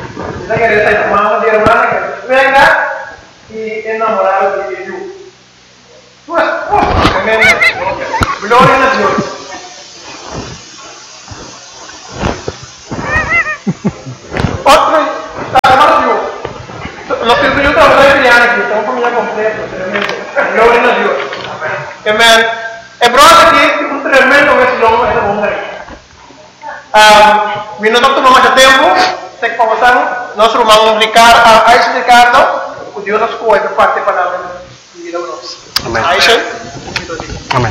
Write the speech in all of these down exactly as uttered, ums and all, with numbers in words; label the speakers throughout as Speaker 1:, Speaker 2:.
Speaker 1: Esa que está mamá de hermana que venga y enamorado de Dios. Pues, pues, tremendo. Gloria a Dios. Otro, está Dios. Los que yo trabajo de Triana aquí, estamos familia completa, tremendo. Gloria a Dios. Amén. El brother aqui um tremendo vacilão essa bomba aí. Um, Vindo tanto mais tempo, sei que passamos, nós vamos Ricardo, a Aisha Ricardo, o Deus nos coe para parte da palavra de vida nossa.
Speaker 2: Amém.
Speaker 1: Aisha.
Speaker 2: Amém.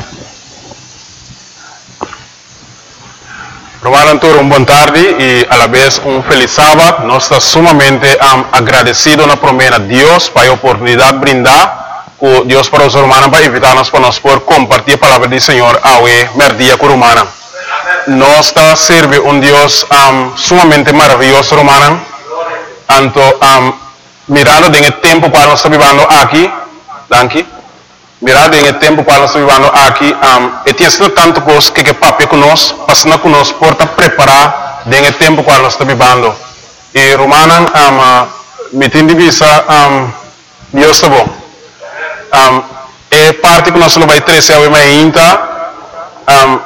Speaker 2: Romano Antônio, uma boa tarde e a la vez um feliz sábado. Nós estamos sumamente um, agradecidos na promessa de Deus para a oportunidade de brindar. O Deus para os romanos para invitar-nos para nós por compartilhar a palavra do Senhor ao merdia com romana. Nós está serve um Deus um, sumamente maravilhoso romana. Anto um, mirando em tempo para nós estar vivendo aqui, danke. Mirando em tempo para nós estar vivendo aqui, um, e tem sido tanto coisa que que papi conosco, passando conosco por estar preparar em tempo para nós estar vivendo. E romana um, me tem de vista um, Deus está bom. Um, é parte que nós não vai trazer ao ainda. Um,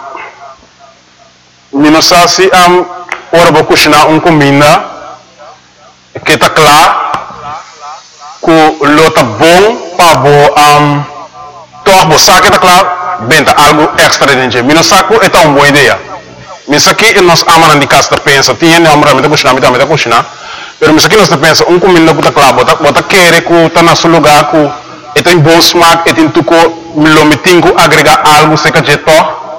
Speaker 2: não sei se um, ora vou cozinhar uma comida que está claro, que o está bom para um, toch você que está claro, benta algo extra dentro. Não sei que é uma boa ideia. Mas aqui nós amamos de casa pensa, tinha não amamos de cozinhar, mas de cozinhar. Mas aqui nós pensa uma comida que está claro, bota bota querer que está no seu lugar que e tem bom smaak, e tem tuco, lo metingo agregar algo se que jeto.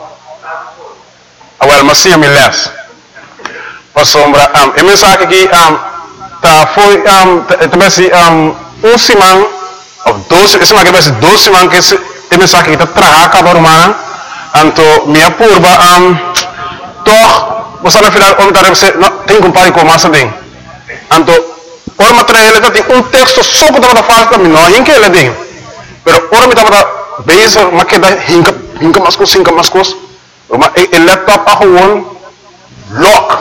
Speaker 2: Awal masih me les. Pasombra um, e mensagem aqui um, tá foi um, também se um, um simang of dois, esse mais que vai ser dois simang que esse mensagem que tá traga cada romana, anto minha purba um, toh, você na final om tarem se tem compare com massa bem. Anto ora material ele tem um texto só que está falando também não, em que ele tem. Pero ora me estava base mas que dá hinca hinca mas coisa hinca mas coisa. Mas ele laptop a gewoon lock.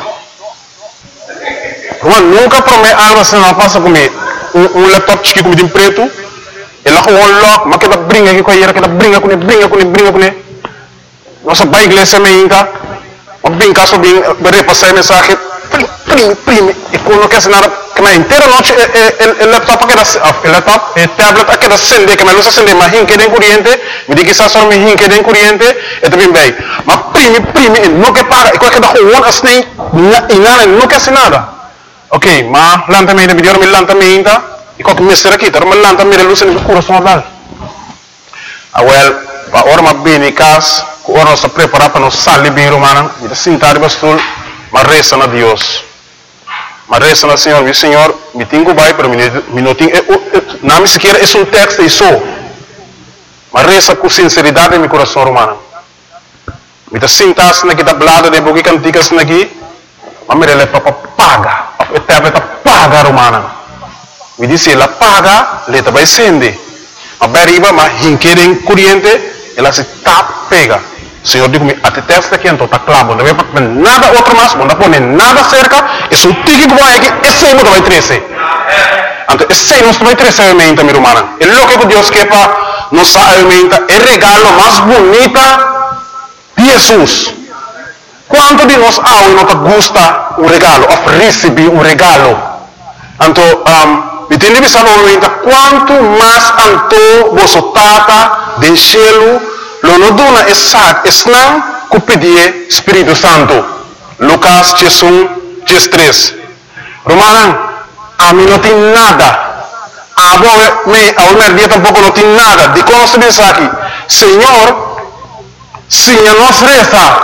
Speaker 2: Como nunca promete algo assim não passa comigo. Um, um laptop chique como de preto, ele a gewoon lock, mas que dá brinca que coisa que dá brinca com ele, brinca com ele, brinca com ele. Nossa pai igreja me hinca, mas brinca só bem, repassar mensagem. Prime, prime, e quando quer nada, que na inteira noite o laptop que o laptop, o tablet que acende, que me luz acende, mas hinque de corrente, me diz que está só me hinque de corrente, e também bem. Mas prime, prime, não que para, e qualquer da rua assim, e nada, não quer nada. Ok, mas lentamente, me deu me lentamente, e qualquer mestre aqui, tá, mas lentamente luz no coração dela. Ah, well, para hora mas bem em casa, hora nós está preparado para nós sair bem romana, me sentar de bastul. Mas reza na Deus. Mas reza na Senhor. E Senhor, me tenho vai para mim. Não tenho. Não me sequer é um texto e só. Mas reza com sinceridade em meu coração romano. Me dá sintas na que dá blada de boca canticas na que. Mas me dá para paga. A tablet paga romana. Me disse ela paga, ela vai sende. Mas beriba, mas hinquerem corrente, ela se tap pega. Senhor digo-me, até testa aqui então está claro, não vai para nada outro mais, não pode nada cerca, e se o tique que vai aqui, esse aí não vai crescer. Então, esse aí não vai crescer a mente, minha irmã. E o que Deus quer para nossa mente é o regalo mais bonito de Jesus. Quanto de nós há não te gusta um regalo, ou receber um regalo? Então, um, entende que quanto mais anto você tata do cielo, lo no duna é sac, esnam, que pedir Espírito Santo. Lucas dez, três. Romana, a mim não tem nada. A me, a minha dia tampouco não tem nada. De como se diz aqui, Senhor, Senhor nos reza.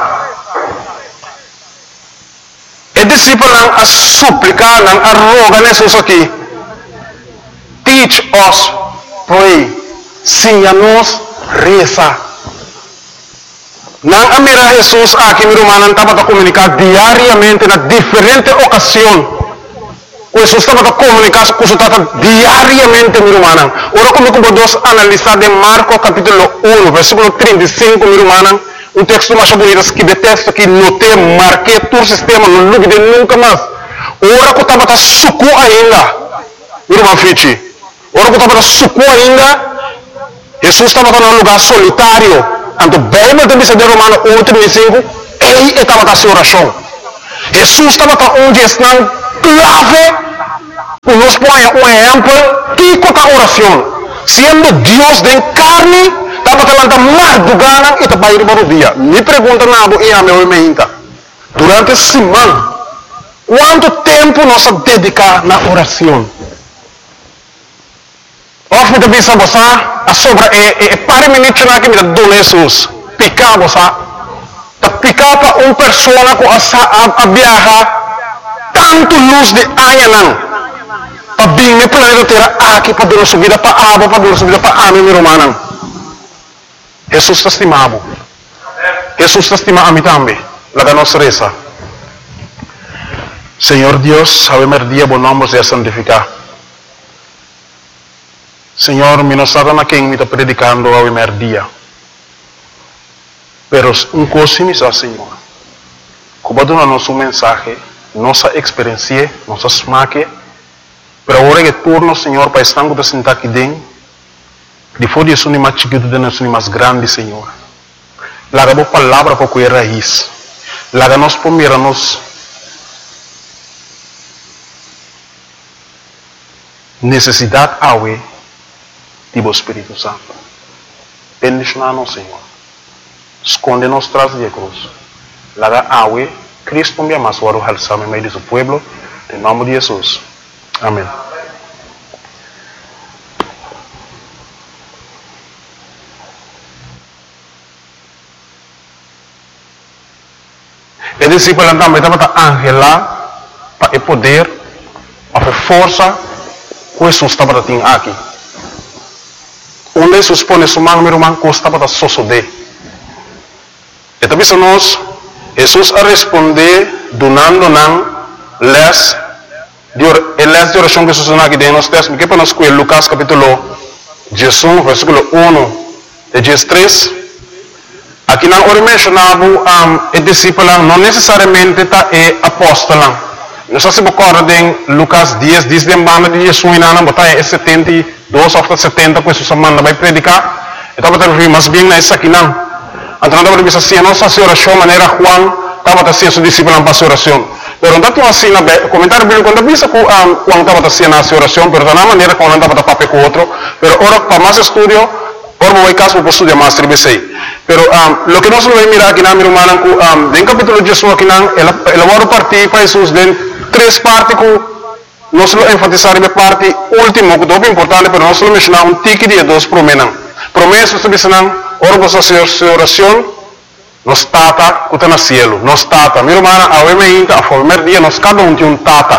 Speaker 2: E discípulo a suplicar, a rogar nesses aqui. Teach us, pray. Senhor nos reza. Nang amira Jesus aqui, meu irmão, estava a comunicar diariamente na diferente ocasião. Jesus estava a comunicar com o tata diariamente, meu irmão. Ora, como podemos analisar de Marcos capítulo um, versículo trinta e cinco, meu irmão, um texto mais bonito que de texto que notei, marquei todo o sistema, não duvide nunca mais. Ora que estava a suco ainda. Irmão Fichi. Ora que estava a suco ainda. Jesus estava num lugar solitário. Então, bem, mas também se de Romano um, trinta e cinco, ele estava a sua oração. Jesus estava onde está clave, nos põe um exemplo, que é a oração. Sendo Deus de carne, estava falando mais do gana e estava indo para o dia. Me pergunta nada e a meu meinta. Durante a semana, quanto tempo nós dedicamos na oração? Of me bisa bosa, a sobra é é para minutos na que me dá Jesus. Picar bosa, ta picar para uma pessoa com a a viajar tanto luz de aia não. Para bem me planeta terra aqui para dar subida para água, para dar subida para ame romana. Jesus está estimado. Jesus está estimado a mim também. La nossa reza. Senhor Deus, ave Maria, bom nome seja santificado. Senhor, mi non sarà na quem me está predicando a primeiro dia. Pero um coisa me sa, Senhor. Como dona nosso mensagem, nossa experiência, nossa smaque, pero agora que turno, Senhor, para estar com sentar aqui dentro, depois de isso nem mais chiquito, de nós nem mais grande, Senhor. Laga boa palavra para cuidar raiz. Laga nós primeiro nos necessidade awe do Espírito Santo. Bendicionar-nos, Senhor. Esconde-nos tras de cruz. Laga awe, Cristo me ama, suaro halsame meio de seu pueblo, em nome de Jesus. Amém. E discípulo também estava angela para o poder, para a força que Jesus estava tendo aqui. Onde Jesus põe sua mão, meu irmão, estava a sosodé. E também nós, Jesus a responder, donando não, les, les de oração que Jesus não aqui dentro, nós temos que para nós com Lucas capítulo dezoito, versículo um, de dezesseis. Aqui não ora mencionava um, o discípulo não necessariamente está é apóstolo. Nós se recorda em Lucas dez, diz de banda de Jesus não botar é setenta e dois ou setenta que Jesus manda vai predicar. Então vai ter mas bem nessa aqui não. Então não vai ser nossa oração maneira Juan estava assim seu discípulo para oração. Pero não está assim na comentário bíblico quando visa que Juan estava assim na oração, pero na maneira como não estava papel com outro. Pero ora para mais estudio, ora vou caso para estudar mais tribesei. Pero um, lo que nós vamos mirar aqui na minha irmã, um, em capítulo de Jesus aqui não, ela ela vai partir para Jesus de três partes que nós vamos enfatizar a parte última, que é muito importante, mas nós vamos mencionar um tique de dois promessas. Promessas que dizem, ora você fazer sua oração, nós tata que está no cielo, nós tata. Minha irmã, a primeira a primeiro dia nós cada um tem um tata.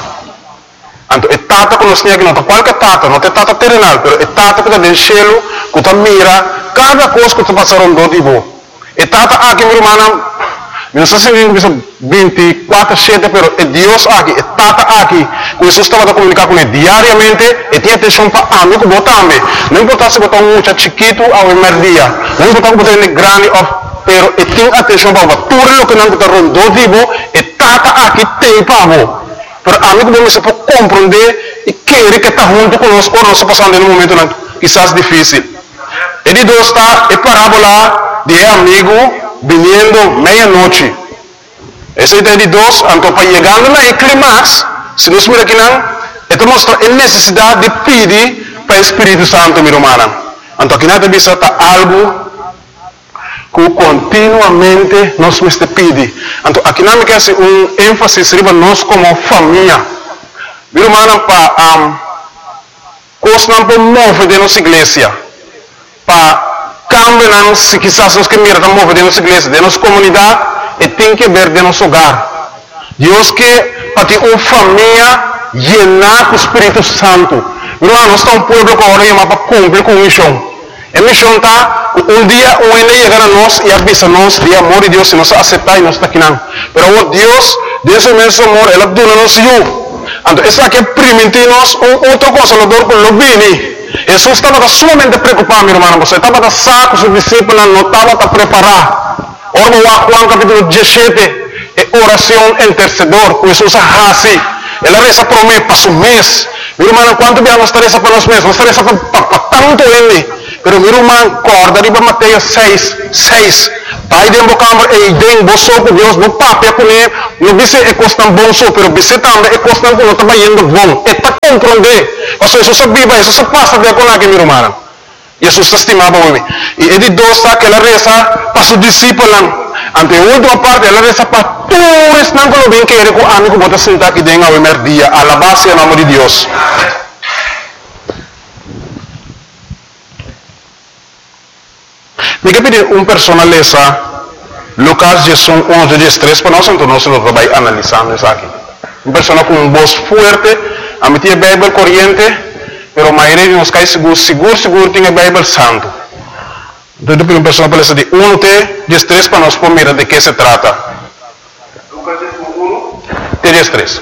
Speaker 2: Então, é tata que nós temos aqui, não é qualquer tata, não é tata terrenal, mas é tata que está no cielo, que está mira cada coisa que está passando do tipo. É tata aqui, minha irmã. Não sei se vinte e quatro sete, mas é Deus aqui, é Tata aqui. Jesus estava a comunicar com ele diariamente e tinha atenção para mim, que botar também. Não importa se botar um muito chiquito ao primeiro dia, não importa se botar um grande, mas ele tinha atenção para tudo o que não está rondando, tipo, é Tata aqui tem para mim. Mas a mim, como você pode compreender e querer que está junto conosco, ou nós passando em um momento quizás difícil. Ele Deus está, é parábola de amigo, vindo meia-noite. Essa ideia de Deus, então, para chegar na clímax, se nós miramos aqui, não, é mostrar a necessidade de pedir para o Espírito Santo, minha irmã. Então, aqui nada disso está algo que continuamente nós temos que pedir. Então, aqui não quer ser um ênfase sobre nós como família. Minha irmã, para um, coisa não pode mover de nossa igreja. Para cambiar, se quizás nós que mirar mover de nossa igreja, de nossa comunidade, e tem que ver de nosso hogar. Deus que para ter uma família llenar com o Espírito Santo. Irmão, nós estamos um povo que agora para cumprir com a missão. A missão está, um dia, um ele chegar a nós e avisa nós de amor de Deus, se nós aceitar e nós está aqui não. Mas Deus, Deus é imenso amor, Ele abdula nos eu. Então, esse aqui é permitir-nos um outro consolador com o Lobini. Jesus estava sumamente preocupado, meu irmão. Você estava saco, seus discípulos não estavam preparados. Ora, Juan capítulo dezessete, é oração intercedor, que Jesus hace. Ela reza por mim, para su mês. Meu irmão, quanto bem nós reza para nós mesmos? Nós reza para tanto ele. Pero meu irmão, corda riba Mateus seis, seis. Pai de embocambre e idem boso com Deus, no papo com ele, no vice é costan bom so, pero vice também é costan com o trabalhando bom. É para compreender. Porque Jesus viva, Jesus passa de com aqui, meu irmão. Jesus estimava o homem. E ele dosa que ela reza para seus discípulos. Ante a última parte, ela reza para todos não que bem que ele com amigo bota sentar aqui dentro ao primeiro dia. Alabar-se o nome de Deus. Me quer pedir uma pessoa lesa Lucas onze, dezesseis para nós, então nós vamos analisando isso aqui. Uma pessoa com uma voz forte, a meter a Bíblia corrente, pero a maioria de nós cai seguro, seguro, seguro, tem a Bíblia santo. Então, uma pessoa para de um até dezesseis para nós mirar de que se trata.
Speaker 3: Lucas um,
Speaker 2: dezesseis.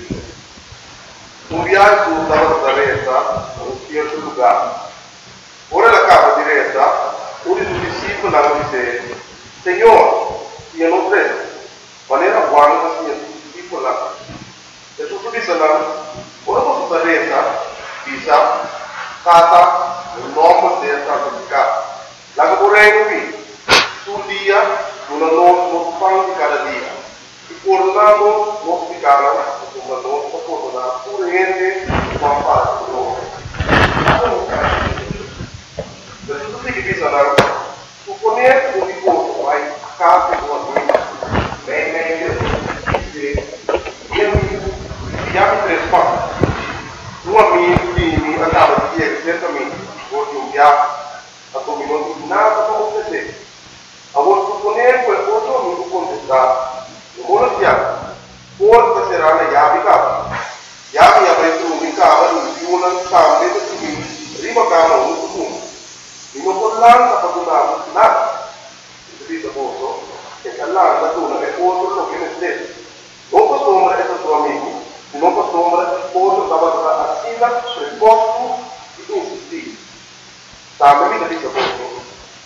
Speaker 3: Um viaggio dalla Nazareta a un certo lugar. Ora la capa diretta, uno dei discepoli disse: Signore, io non credo, ma era buono che sia discepoli. E tu disse: ora posso Nazareta, disse, Tata, un uomo deve santificare. La che vorrei qui, sul dia, una non fanno di cada dia. E tornando, non si cala, come non si può tornare, pure niente, ma fare con loro. Per tutti che bisogna, supponere un ricordo ai capi con lui, beh, meglio, che io mi chiamo tre spazio. Un amico mi andava di dire certamente, oggi un viaggio, a come non mi nada come você. A voi supponere quel cosa mi contestare. Non vuole piano. Forse sarà la chiave capo. Chiave avrete un cavo di una scambio di prima cavo un punto. E non può l'anno per donare nada. Si dice posto che l'anno dona è posto lo che ne stesso. Non posso essere tuo amico. Non posso posso stava a sila per posto e insistire. Sabe mi dice posto.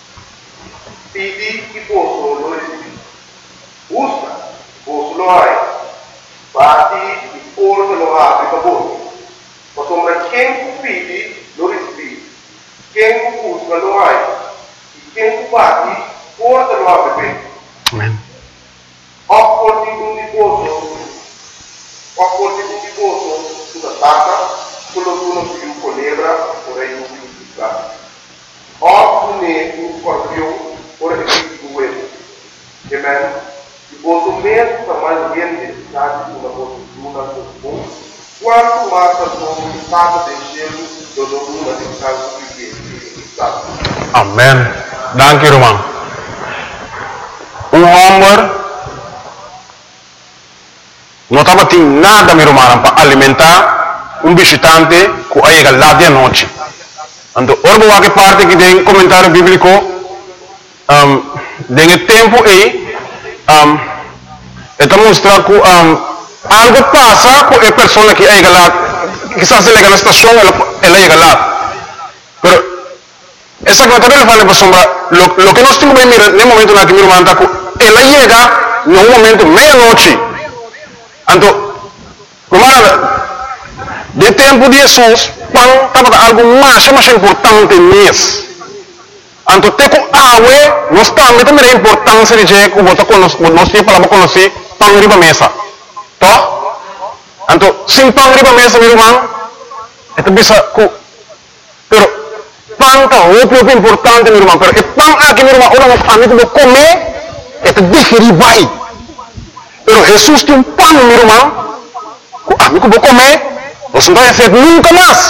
Speaker 3: Pidi che posso lo resipi. Usa. Posso lo hai, bati e forse lo apri per voi. Ma sembra quem pidi lo recibi, quem busca lo hai, e quem bati forse lo apri bene.
Speaker 2: Amen.
Speaker 3: Opporti un riposo, opporti un riposo sulla tata, quello che uno più colebra, vorrei un più piccato. Oppure un scorpione, ora che più uovo. Amen. Posso mesmo chamar de necessidade de uma postura comum, quanto mais a sua estado de gelo do domínio de casa que está.
Speaker 2: Amém. Dank u, irmão. Um homem não estava tendo nada, meu irmão, para alimentar um visitante que chega lá de noite. Então, orgulho que parte que tem comentário bíblico, um, tem tempo aí. Um, então mostrar que um, algo passa com a pessoa que chega lá, quizás se chega na estação, ela, ela chega lá. Mas essa coisa ele fala para sombra, lo que nós temos que mirar no momento na que meu irmão está, ela chega no momento meia-noite. Então, como de tempo de Jesus, quando estava algo mais, mais importante mesmo. Então, tem que água, nós também temos a importância de dizer que nós temos para conhecer pão riba mesa. Tá? Então, sem pão riba mesa, meu irmão, é bisa que, pero pão é o pouco importante, meu irmão, pero é pão aqui, meu irmão, orang kami tu comer, é digerir vai. Pero Jesus tem um pão, meu irmão, que a mim que vou comer, você não vai ser nunca mais.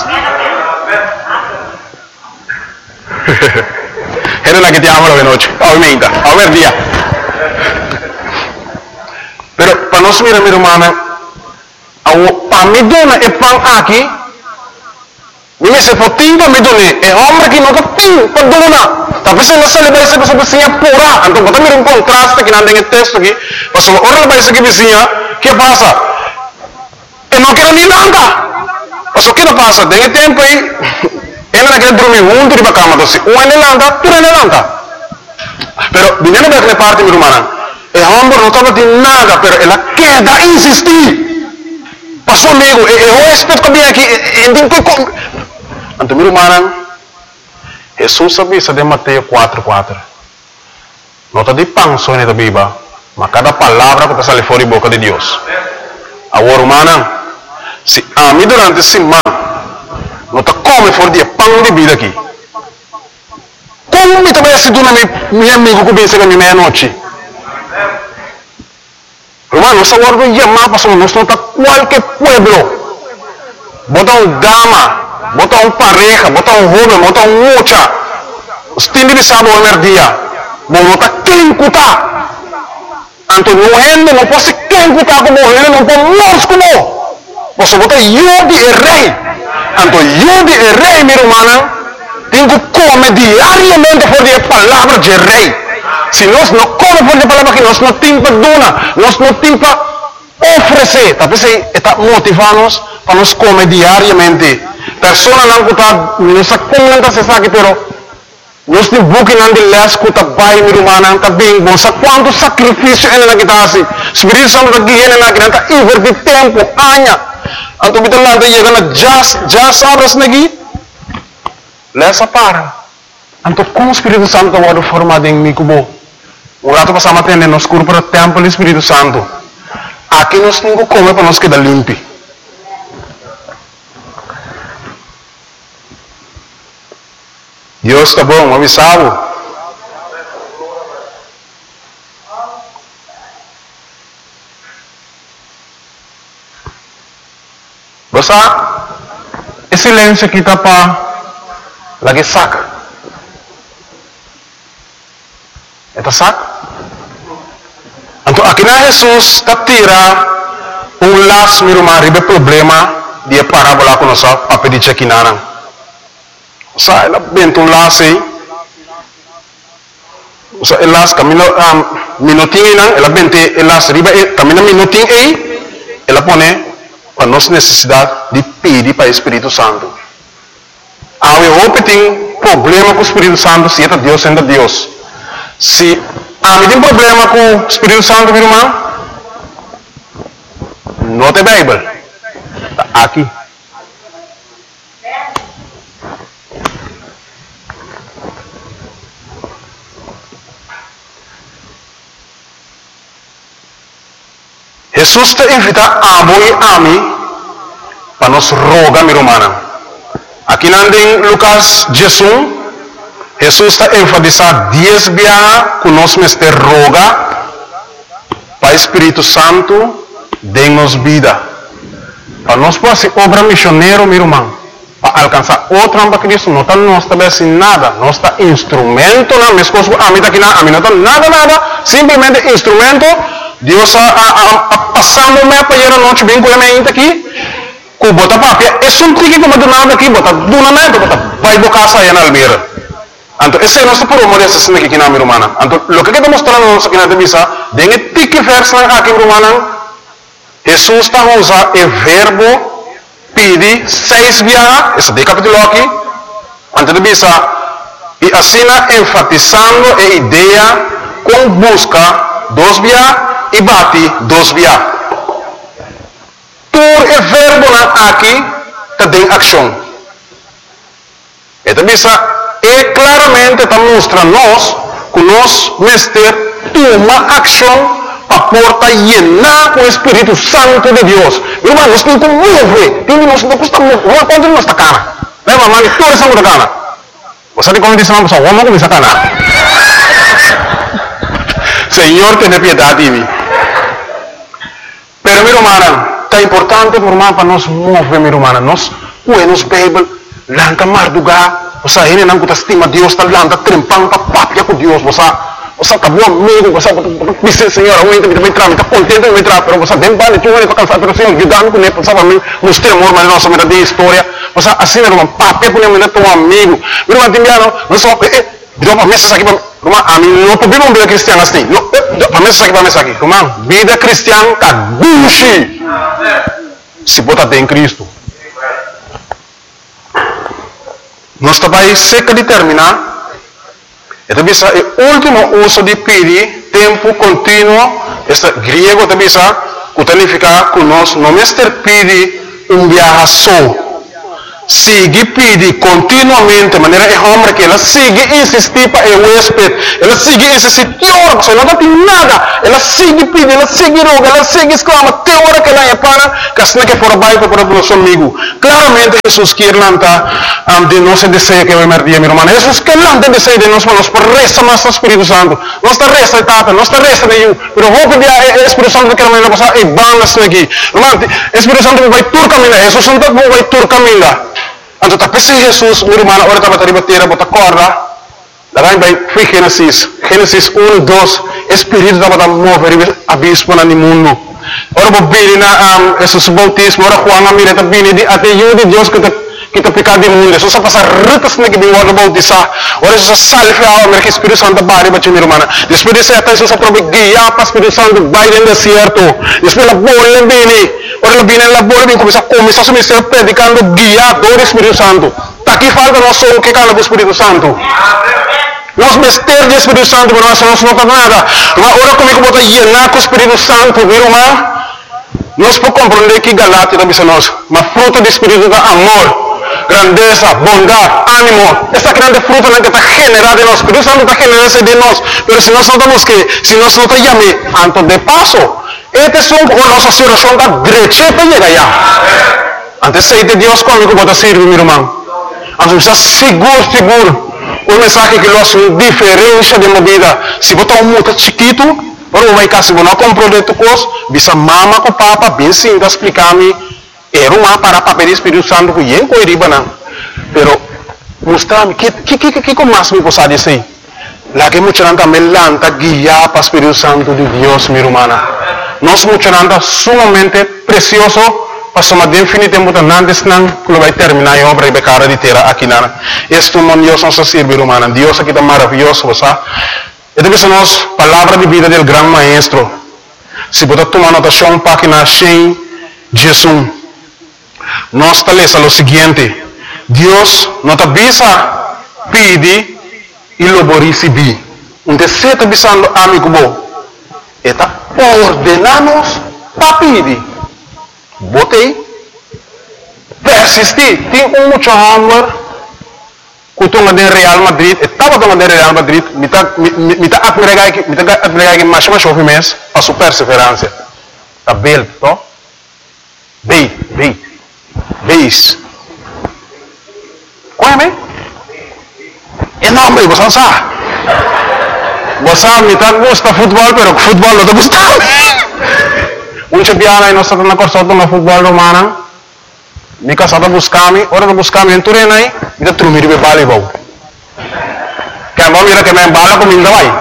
Speaker 2: Era la que te amo de noche, obviamente, a ver día. Pero para nós mirar, minha irmã, para me donar é pão aqui, me se potinho para me donar, é homem que nunca tem para donar. Talvez não se leva essa pessoa vizinha pura, então bota um contraste que não tem texto aqui, mas se ora vai ser que vizinha, que passa? Eu não quero nem nada. Mas o que não passa? Tem tempo aí. Ela naquele dormir junto de cama, então se um ele lanta, tu ele lanta. Pero dinheiro daquela parte, minha irmã, El hombre no estaba de nada, pero él queda insistir. Pasó amigo, el huésped que viene aquí, entonces mi hermana, Jesús avisa de Mateo cuatro cuatro. No está de pan só en esta Biblia, mas cada palavra que te sale fuera de boca de Dios. Agora, hermana, se a mim durante a semana não está come fora de pão de vida aqui. Como me também se dona meu amigo que vem chegar meia-noite? Hermano, essa hora não ia mal para nós, não está qualquer pueblo. Bota um dama, bota um pareja, bota um homem, bota um mocha. Os tindi de sábado no dia. Bom, não está quem cutar. Anto não rende, não pode quem cutar como ele, não pode nós como. Você bota eu de rei. Anto eu de rei, minha irmã, tenho que comer diariamente por a palavra de rei. Se nós não comemos por a palavra que nós não temos para donar, nós não temos para oferecer. Talvez está motivando-nos para nós comer diariamente. Pessoa não está, não sabe como não está se sabe, pero nós temos buki não de les que está bem, minha irmã, está bem bom. Sabe quanto sacrifício ele não está assim? Espírito Santo está aqui, ele não está invertir tempo, anos. Anto kita lá de chega na jas jas abras nagi lesa para anto como Espírito Santo está formado em mim como o rato passamos tendo nos curso para o templo do Espírito Santo aqui nós temos que comer para nós quedar limpo. Deus está bom, avisado. Basta, esse silêncio aqui está para lagi saca. Eta saca. Então, aqui na Jesus está tira um laço, meu irmão, ribe problema de parábola com nossa papel de chequinana. Sa, ela benta um laço aí. Sa, el laço camina um, minutinho não, ela benta el laço ribe, camina minutinho aí, ela põe para nossa necessidade de pedir para o Espírito Santo. Há um tem problema com o Espírito Santo, se é Deus, é Deus. Se há um problema com o Espírito Santo, meu irmão, não tem Bíblia. Está aqui. Jesus te invita a amo e ami para nos rogar, minha irmã. Aqui em Lucas Jesus, Jesus está enfatizando dez vezes que nós mestre roga para o Espírito Santo dê-nos vida. Para nós fazer obra missionária, minha irmã, para alcançar outra para Cristo, não está nós também sem nada, nós está instrumento, não, minhas coisas, a mim está aqui, a mim não está nada, nada, simplesmente instrumento. Deus a, a, a passando me para ir a noite bem com a minha aqui, com bota papia, é só um tique que me dá nada aqui, bota dunamento, bota vai bocar saia na almeira. Então esse é nosso problema dessa cena aqui na minha irmã. Então o que está mostrando nós aqui na divisa, dengue tique verso aqui minha irmã, Jesus está usando o verbo pedir seis vezes, esse de capítulo aqui, antes de divisa, e assim enfatizando a ideia com busca dos vezes e bate dos vezes. Por o verbo aqui tem ação. Então, é claramente está mostrando nós que nós mestre toma ação para porta llenar com o Espírito Santo de Deus. Meu irmão, nós temos que mover. Nós não costamos mover. Quanto nós está cana? Lembra, mano, toda essa coisa cana. Você tem como dizer uma pessoa, vamos começar a cana. Senhor, tenha piedade de mim. Pero, minha irmã, está importante para nós mover, minha irmã. Nós, nos Bíblia, lanca mardugar, você ainda não estima Deus, está lanca trempando, está papia com Deus, você, você está bom amigo, você diz, Senhor, eu ainda me entrar, está contente me entrar, pero você bem vale, tu ainda cansado, pero Senhor, ajudando com ele, você vai mostrar amor, mas nossa vida de história, você assim, minha irmã, papia com ele, ainda teu amigo, minha irmã, timbiano, não só, deu para mesa aqui, irmã, a mim não pode uma vida cristã assim, para mesa aqui, para mesa aqui, irmã, vida cristã, tá gushi, se bota em Cristo. Nós também seca de terminar. Então, o último uso de pedir tempo contínuo, este griego também sabe, que significa que nós não mister pede um viaje só. Sigue pede continuamente, de maneira é homem que ela sigue insistir para o huésped, ela sigue insistir, que hora que não tem nada, ela sigue pede, ela sigue roga, ela sigue exclama, até hora que ela é para, que assim que for baixo para o nosso amigo. Claramente Jesus quer lançar um, de nosso desejo que vai merdir, meu irmão. Jesus quer lançar desejo de nós, mas nós por resta nosso Espírito Santo, nós está resta etapa, nós está resta de eu, mas vou pedir ao Espírito Santo que ela passar e banda assim aqui. Irmão, Espírito Santo vai tur caminhar, Jesus não vai tur caminhar. Então, tapi si Jesus, meu irmão, ora estava a bater, bota corda. Daí vai, foi Gênesis, Gênesis um, dois, Espírito estava a mover abismo no mundo. Ora, vou vir na Jesus bautismo, ora, Juan, a mira, está vindo, até eu de Deus que está pecado do mundo. Jesus passa ritas na que vem o bautizar. Ora, Jesus salve a alma, que Espírito Santo bari, bate, meu irmão. Depois de ser até Jesus aprove guiar para o Espírito Santo, vai no deserto. Depois a bola vem. Ora, vem na bola, vem começar a começar a ser predicando, guiado do Espírito Santo. Está aqui falta nós somos que cala do Espírito Santo. Nós mistérios do Espírito Santo, mas nós não somos nada. Mas ora comigo bota llenar com o Espírito Santo, meu irmão. Nós podemos compreender que Galatia também nós, mas fruto do Espírito da amor, grandeza, bondade, ânimo. Essa grande fruta que está generada em nós. O Espírito Santo está generando de nós. Mas se nós não estamos que, se nós não estamos llamando, antes de passo, este es un con nossa oração da derecheta chega já. Antes sei de Deus comigo pode servir, meu irmão. Antes está seguro, seguro. Um mensagem que nós uma diferença de movida. Se botar um muito chiquito, para vai cá se você não comprou de tu coisa, bisa mama com papa bem sim, explicar-me. Era uma para papel do Espírito Santo que eu não iria não. Pero mostrar-me que que que que como mais me possa dizer. Lá que muita gente também lanta guiar para o Espírito Santo de Deus, minha irmã. Nós muita gente sumamente precioso, para somar de infinito muito antes não que vai terminar a obra e becara de terra aqui na. Este mundo Deus nos serve, irmã. Deus aqui está maravilhoso, sabe? E depois nós palavra de vida do grande maestro. Se você tomar notação página cem, Jesus. Nós está lendo o seguinte: Deus não te avisa, pede e lo recebi. Um desejo está avisando amigo bom. Está ordenamos para pedir. Botei. Persistir. Tem um muito amor. Kutunga de Real Madrid. Estava tomando de Real Madrid. Me está admirando que me está admirando que mais mais chove mês. A sua perseverança. Está bem, to? Bem, bem, beis. Qual é mesmo? Enorme, você não sabe. Você me está gosta futebol, pero futebol não te gusta. Um champion nós estamos na corção do futebol romano. Me casada buscar-me, hora de buscar-me em Turena aí, me dá trumir de voleibol. Que a mão mira que me bala com minha vai.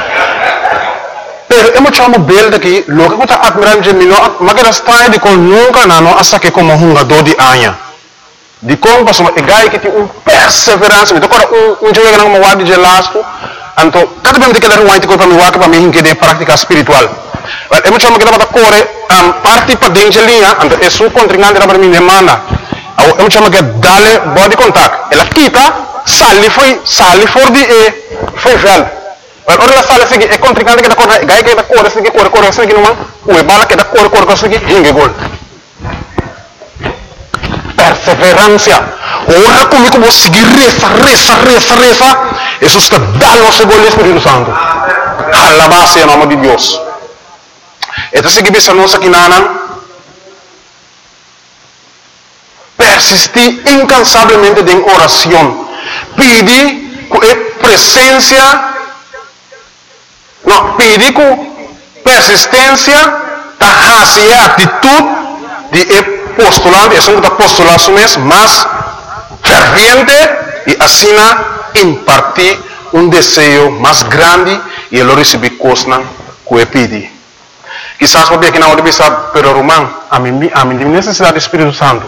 Speaker 2: Pero eu me chamo bem daqui, logo que eu estou admirando de mim, mas que está de com nunca não, hasta que como um jogador de anha. De como passou, é gai que tem um perseverança, me toca um um jogo que não me guarda de lasco. Então, cada vez que eu tenho um tipo para me guardar para mim que de prática espiritual. Eu me chamo que estava corre um, parte para dentro de linha, então é sua contrincante para mim demanda. Eu me chamo que dale body contact. Ela quita, sale foi, sale for de e foi velho. Ora ela sale assim, é contrincante que está corre, gai que está corre, assim que corre, corre assim que não é, o bala que está corre, corre assim que hingue gol. Perseverança. Ora comigo vou seguir reza, reza, reza, reza. Isso está dando o seu Espírito Santo. Alabado em nome de Deus. Então, se você não aqui nana, persistir incansavelmente em oração, pedir com presença, não, pedir com persistência, da atitude de postulante, é um postulado mesmo, mas ferviente e assim impartir um desejo mais grande e ele receber coisas que pedir. Quizás porque aqui na hora de pensar, pero Román, a mim, a mim tem necessidade do Espírito Santo.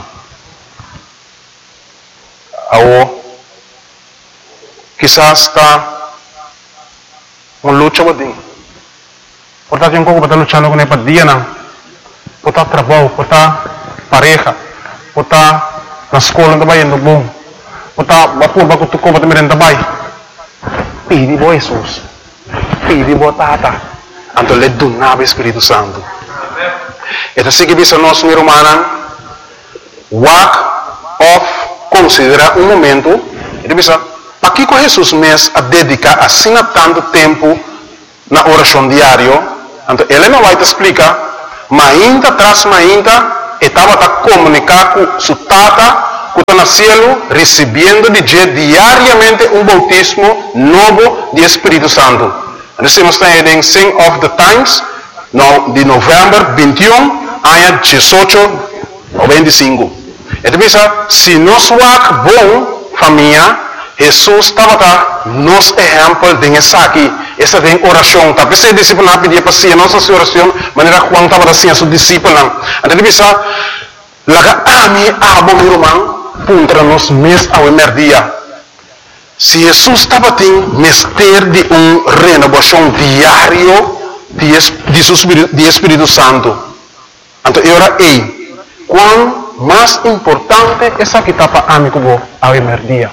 Speaker 2: Ou, quizás está uma luta com ele. Portanto, tem um pouco para estar lutando com ele para dia, não. Para estar trabalho, para estar pareja, para estar na escola também, no bom. Para estar, para pôr, para tu compra também também. Pede, boa Jesus. pidi botata. Anto le donava Espírito Santo. Então se que bisa nós meu irmão, walk off considera um momento, ele bisa, para que Jesus mesmo a dedicar assim tanto tempo na oração diária. Então ele não vai te explicar, mas ainda tras mas ainda estava a comunicar com sua tata que está no cielo, recebendo de dia diariamente um bautismo novo de Espírito Santo. Então se nós estamos em Sing of the Times, no, de novembro vinte e um, ano dezoito ou vinte e cinco. Então se nós vamos bom família, Jesus estava nos exemplo de essa aqui, essa tem oração, tá? Porque discípulo não pedia para si, nossa oração, maneira Juan estava assim a seu discípulo. Então bisa, laga ami abo meu irmão, contra nós mês ao merdia. Se Jesus estava tendo mestre de uma renovação diário de, de, Espírito, de Espírito Santo, então eu era ei, quão mais importante essa que estava amigo ao merdia.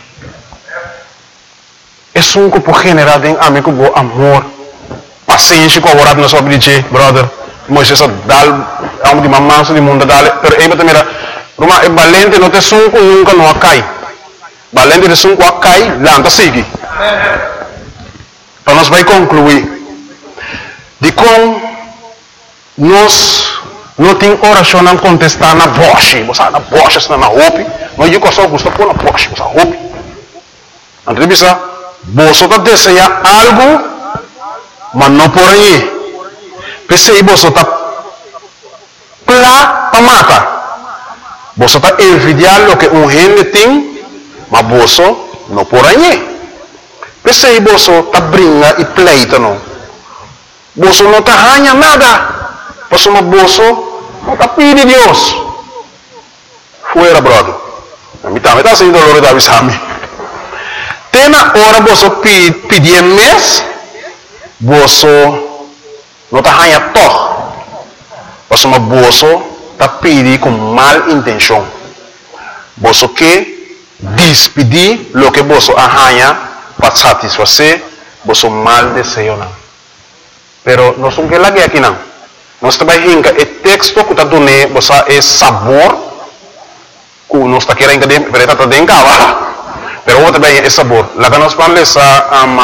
Speaker 2: É um grupo general de amigo bo amor, paciência com a hora na sua vida, brother. Moisés dal, a um de mamãe do mundo dale, pero aí também era, Roma é valente, não tem sunco nunca não cai, valente de sunco cai, lá não segue. Então nós vai concluir de como nós não tem oração não contestar na boche, você na boche está na roupa, mas eu só gosto pôr na boche, você roupa. Entrevista você está desejando algo, mas não por aí. Pensei você está plá para matar. Você está envidiando o que um gente tem, mas você não por aí. Pensei você está brincando e pleita não. Você não está ganhando nada. Você não está pedindo Deus. Fuera, brother. A mim também está sendo dolor de avisar-me. Na hora você pedir mês, você não está ganhando todo. Você está pedindo com mal intenção. Você quer despedir o que você ganha para satisfazer você mal desejo. Pero nós não queremos aqui não. Nós trabalhamos o texto que está dando você é sabor que nós está querendo que está dentro da pero vos también es sabor. La que nos van a leer um,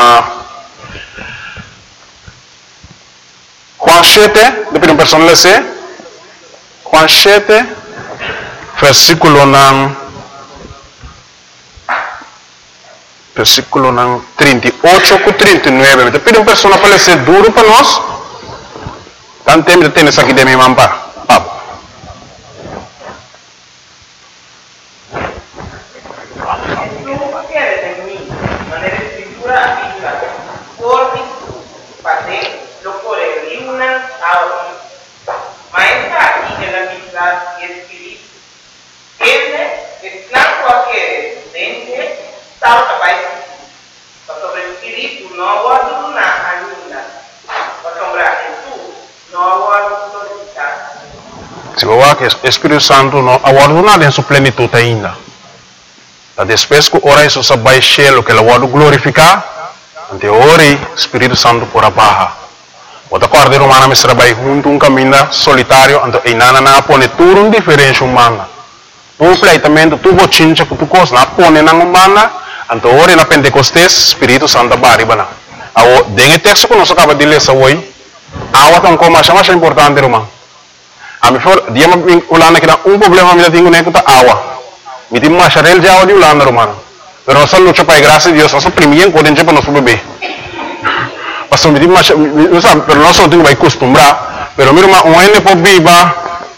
Speaker 2: Juan siete, de primeira persona leer, Juan siete, versículo nan, versículo nan trinta y ocho con treinta y nueve. De primeira persona para leer duro para nós. Tanto tempo tienes aqui de mi mamá. Se você que o Espírito Santo não aguarda nada em sua plenitude ainda. Depois que ora isso se vai cheio o que ele aguarda glorificar, ante ora o Espírito Santo por abaixo. O acordo humano me trabalha junto um caminho solitário, ante e nada na pone tudo um diferente humana. Um pleitamento tu bochincha que tu costa na pone na humana, ante ora na Pentecostes Espírito Santo baribana. Ao den texto que nós acaba de ler hoje, awa tão como mais mais importante irmão. A mim for dia me ulana que um problema me tenho nem que tá awa. Me tem mais charel já o de ulana irmão. Pero nós luta para graça de Deus, nós primeiro quando gente para nosso bebê. Pastor me tem mais, não sabe, pero nós não temos que acostumbrar. Pero meu irmão, um ene por viva.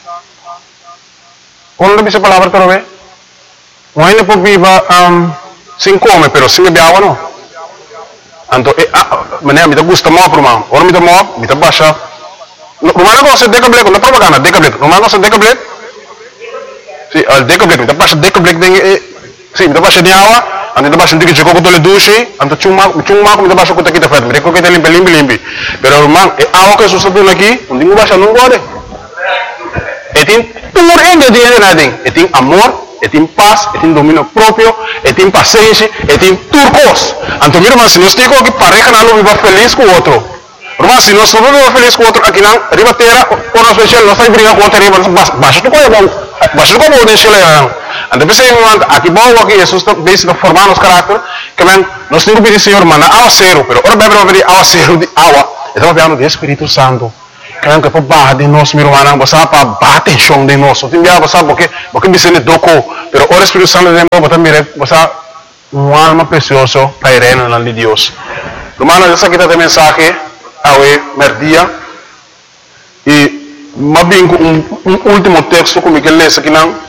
Speaker 2: Quando dice palavra para ver? Um ene por viva, um, sem come, pero sem beber água não. Então, maneira me gusta mais irmão. Ora me dá mais, me dá baixa. Rumah ko sa deka black, na propaganda deka black. Rumah ko sa deka black. Si, al deka black, tapos sa deka black ding eh, si, tapos sa niawa, ando tapos sa dika ko to le dushi, ando chuma, chuma ko tapos ko kita fat, mereka kita limpi limpi limpi. Pero rumah eh awa ko susado lagi, hindi mo ba siya nung gode. Etin puro ingrediente natin. Etin amor, etin paz, etin dominio propio, etin paciencia, etin turcos. Anto mira mas si nos digo que pareja na lo viva feliz con otro. Romano, si nós não vamos feliz com outro aqui não, ribatera, ou nós fechamos, nós estamos brigando com outro riba, baixo do coisa bom, baixo do coisa bom, deixa ele. Então, pensei em um aqui bom, aqui Jesus está bem formando os caráter, que men, nós temos que pedir Senhor, mana, awa zero, pero ora bebe pedir awa zero de awa, estamos falando do Espírito Santo. Que men, que para barra de nós, meu irmão, você para bater chão de nós, você tem você porque porque me sente doco, pero ora Espírito Santo de nós, você mire, você uma alma preciosa para irena na de Deus. Romano, essa aqui tem mensagem, awe merdia e mabingo um, um último texto como que lê aqui não